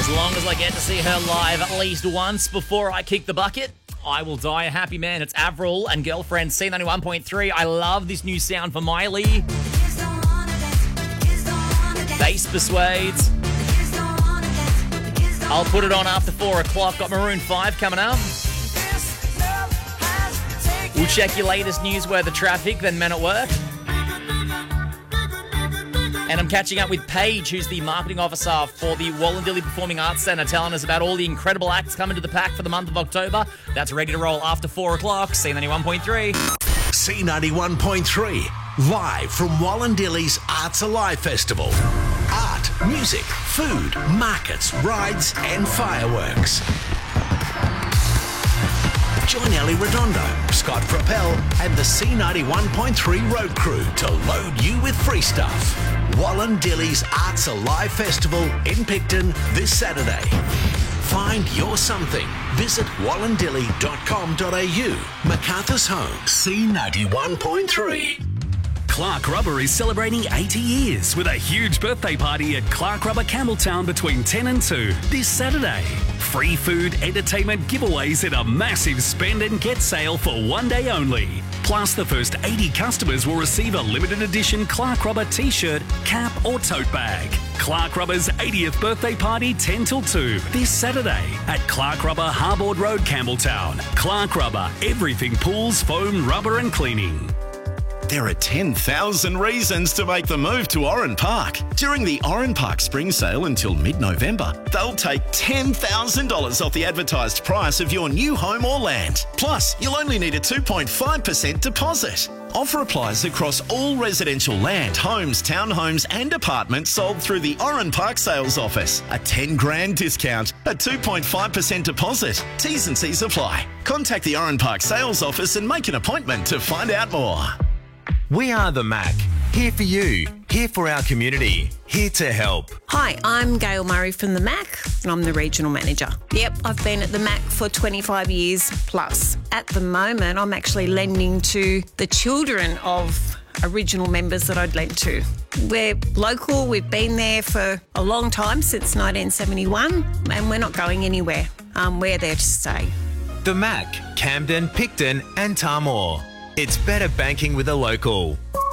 As long as I get to see her live at least once before I kick the bucket, I will die a happy man. It's Avril and Girlfriend, C91.3. I love this new sound for Miley. Bass persuades. I'll put it on after 4 o'clock. Got Maroon 5 coming up. We'll check your latest news, weather, traffic, then Men at Work. And I'm catching up with Paige, who's the marketing officer for the Wallandilly Performing Arts Centre, telling us about all the incredible acts coming to the pack for the month of October. That's ready to roll after 4 o'clock. C91.3. C91.3. Live from Wallandilly's Arts Alive Festival. Art, music, food, markets, rides and fireworks. Join Ellie Redondo, Scott Propel and the C91.3 road crew to load you with free stuff. Wallandilly's Arts Alive Festival in Picton this Saturday. Find your something. Visit wallandilly.com.au. MacArthur's home. C91.3. Clark Rubber is celebrating 80 years with a huge birthday party at Clark Rubber Campbelltown between 10 and 2 this Saturday. Free food, entertainment, giveaways and a massive spend and get sale for one day only. Plus, the first 80 customers will receive a limited edition Clark Rubber t-shirt, cap or tote bag. Clark Rubber's 80th birthday party 10 till 2 this Saturday at Clark Rubber Harbord Road, Campbelltown. Clark Rubber, everything pools, foam, rubber and cleaning. There are 10,000 reasons to make the move to Oran Park. During the Oran Park Spring Sale until mid-November, they'll take $10,000 off the advertised price of your new home or land. Plus, you'll only need a 2.5% deposit. Offer applies across all residential land, homes, townhomes and apartments sold through the Oran Park Sales Office. A $10,000 discount, a 2.5% deposit. T's and C's apply. Contact the Oran Park Sales Office and make an appointment to find out more. We are the Mac. Here for you. Here for our community. Here to help. Hi, I'm Gail Murray from the MAC and I'm the Regional Manager. Yep, I've been at the MAC for 25 years plus. At the moment, I'm actually lending to the children of original members that I'd lent to. We're local, we've been there for a long time, since 1971, and we're not going anywhere. We're there to stay. The Mac, Camden, Picton and Tamor. It's better banking with a local.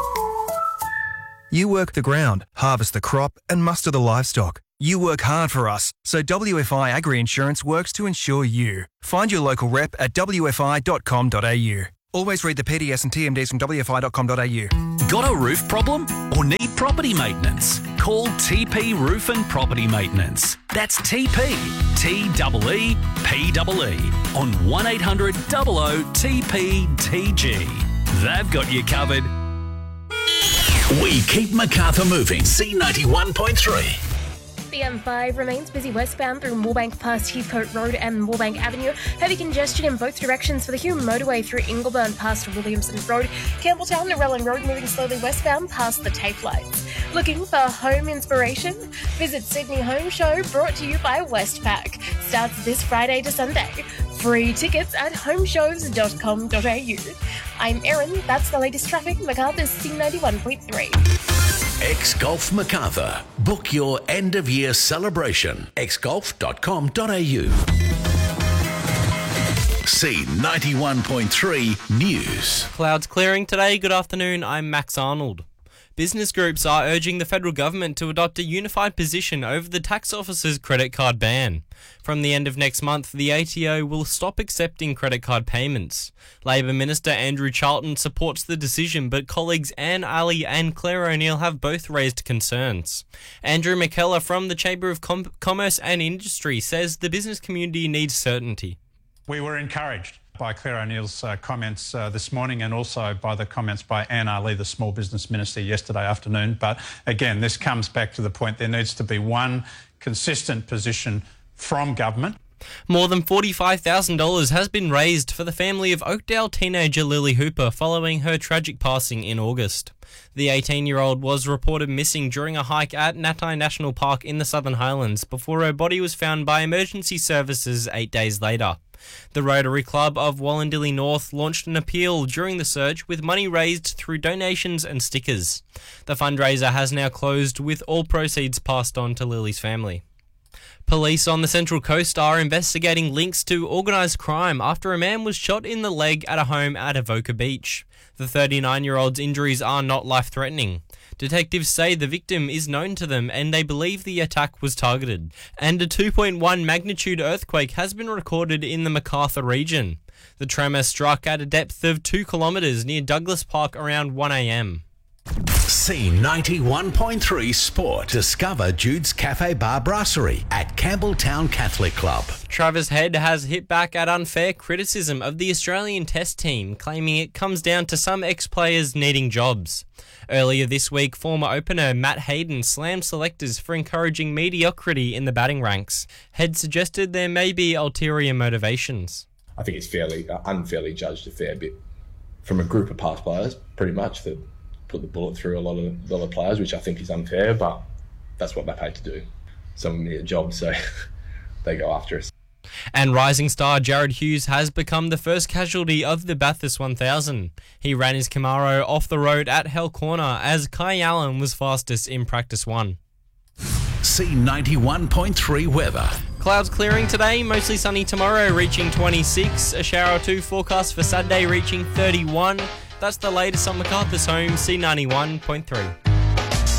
You work the ground, harvest the crop and muster the livestock. You work hard for us, so WFI Agri-Insurance works to insure you. Find your local rep at wfi.com.au. Always read the PDS and TMDs from wfi.com.au. Got a roof problem or need property maintenance? Call TP Roof and Property Maintenance. That's TP, T-E-E-P-E-E on 1800 00 TPTG. They've got you covered. We keep MacArthur moving. C91.3. The M5 remains busy westbound through Moorebank past Heathcote Road and Moorebank Avenue. Heavy congestion in both directions for the Hume motorway through Ingleburn past Williamson Road. Campbelltown to Rellan Road moving slowly westbound past the tape lights. Looking for home inspiration? Visit Sydney Home Show, brought to you by Westpac. Starts this Friday to Sunday. Free tickets at homeshows.com.au. I'm Erin. That's the latest traffic. MacArthur's C91.3. X-Golf MacArthur. Book your end-of-year celebration. xgolf.com.au. C91.3 News. Clouds clearing today. Good afternoon. I'm Max Arnold. Business groups are urging the federal government to adopt a unified position over the tax office's credit card ban. From the end of next month, the ATO will stop accepting credit card payments. Labor Minister Andrew Charlton supports the decision, but colleagues Anne Ali and Claire O'Neill have both raised concerns. Andrew McKellar from the Chamber of Commerce and Industry says the business community needs certainty. We were encouraged by Claire O'Neill's comments this morning and also by the comments by Anne Ali, the Small Business Minister, yesterday afternoon. But again, this comes back to the point there needs to be one consistent position from government. More than $45,000 has been raised for the family of Oakdale teenager Lily Hooper following her tragic passing in August. The 18-year-old was reported missing during a hike at Natai National Park in the Southern Highlands before her body was found by emergency services 8 days later. The Rotary Club of Wallandilly North launched an appeal during the search with money raised through donations and stickers. The fundraiser has now closed with all proceeds passed on to Lily's family. Police on the Central Coast are investigating links to organised crime after a man was shot in the leg at a home at Avoca Beach. The 39-year-old's injuries are not life-threatening. Detectives say the victim is known to them and they believe the attack was targeted. And a 2.1 magnitude earthquake has been recorded in the Macarthur region. The tremor struck at a depth of 2 kilometres near Douglas Park around 1 a.m. C91.3 Sport. Discover Jude's Cafe Bar Brasserie at Campbelltown Catholic Club. Travis Head has hit back at unfair criticism of the Australian Test team, claiming it comes down to some ex-players needing jobs. Earlier this week, former opener Matt Hayden slammed selectors for encouraging mediocrity in the batting ranks. Head suggested there may be ulterior motivations. I think it's unfairly judged a fair bit from a group of past players, pretty much, that put the bullet through a lot of players, which I think is unfair, but that's what they're paid to do. Some need a job, so they go after us. And rising star Jared Hughes has become the first casualty of the Bathurst 1000. He ran his Camaro off the road at Hell Corner as Kai Allen was fastest in practice 1. C91.3 weather. Clouds clearing today, mostly sunny tomorrow, reaching 26. A shower or two forecast for Saturday, reaching 31. That's the latest on Macarthur's home, C91.3.